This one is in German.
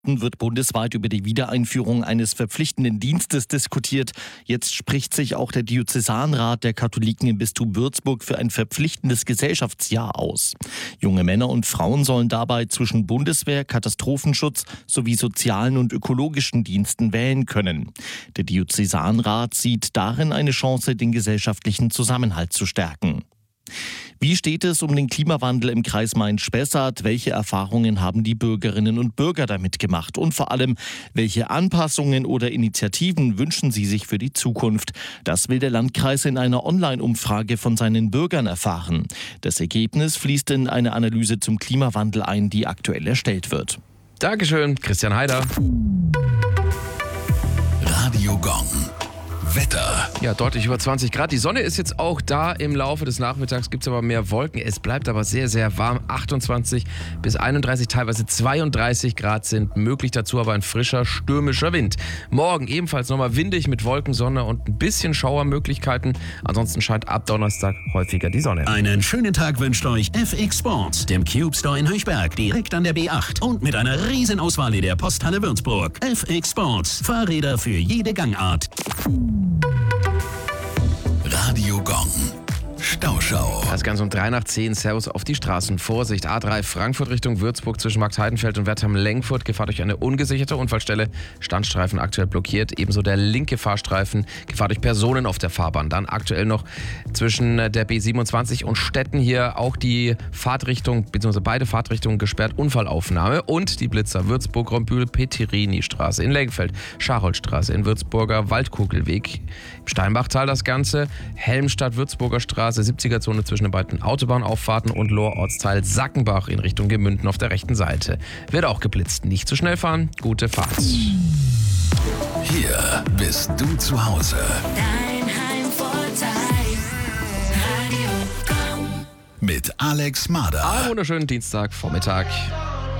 Monaten wird bundesweit über die Wiedereinführung eines verpflichtenden Dienstes diskutiert. Jetzt spricht sich auch der Diözesanrat der Katholiken im Bistum Würzburg für ein verpflichtendes Gesellschaftsjahr aus. Junge Männer und Frauen sollen dabei zwischen Bundeswehr, Katastrophenschutz sowie sozialen und ökologischen Diensten wählen können. Der Diözesanrat sieht darin eine Chance, den gesellschaftlichen Zusammenhalt zu stärken. Wie steht es um den Klimawandel im Kreis Main-Spessart? Welche Erfahrungen haben die Bürgerinnen und Bürger damit gemacht? Und vor allem, welche Anpassungen oder Initiativen wünschen sie sich für die Zukunft? Das will der Landkreis in einer Online-Umfrage von seinen Bürgern erfahren. Das Ergebnis fließt in eine Analyse zum Klimawandel ein, die aktuell erstellt wird. Dankeschön, Christian Heider. Radio Gong. Wetter. Ja, deutlich über 20 Grad. Die Sonne ist jetzt auch da. Im Laufe des Nachmittags gibt es aber mehr Wolken. Es bleibt aber sehr, sehr warm. 28 bis 31, teilweise 32 Grad sind möglich. Dazu aber ein frischer, stürmischer Wind. Morgen ebenfalls nochmal windig mit Wolken, Sonne und ein bisschen Schauermöglichkeiten. Ansonsten scheint ab Donnerstag häufiger die Sonne. Einen schönen Tag wünscht euch FX Sports, dem Cube Store in Höchberg, direkt an der B8 und mit einer riesen Auswahl in der Posthalle Würzburg. FX Sports, Fahrräder für jede Gangart. Radio Gong. Stauschau. Das Ganze um 3:10. Servus auf die Straßen. Vorsicht, A3 Frankfurt Richtung Würzburg zwischen Marktheidenfeld und Wertheim-Lengfurt. Gefahr durch eine ungesicherte Unfallstelle. Standstreifen aktuell blockiert. Ebenso der linke Fahrstreifen. Gefahr durch Personen auf der Fahrbahn. Dann aktuell noch zwischen der B27 und Stetten hier auch die Fahrtrichtung, beziehungsweise beide Fahrtrichtungen gesperrt. Unfallaufnahme. Und die Blitzer Würzburg-Rombühl, Petirini-Straße in Lengfeld. Scharholzstraße in Würzburger Waldkugelweg. Im Steinbachtal das Ganze. Helmstadt-Würzburger Straße. 70er-Zone zwischen den beiden Autobahnauffahrten und Lohr-Ortsteil Sackenbach in Richtung Gemünden auf der rechten Seite. Wird auch geblitzt. Nicht zu schnell fahren. Gute Fahrt. Hier bist du zu Hause. Dein Heimvorteil. Radio Gong. Mit Alex Mader. Wunderschönen Dienstagvormittag.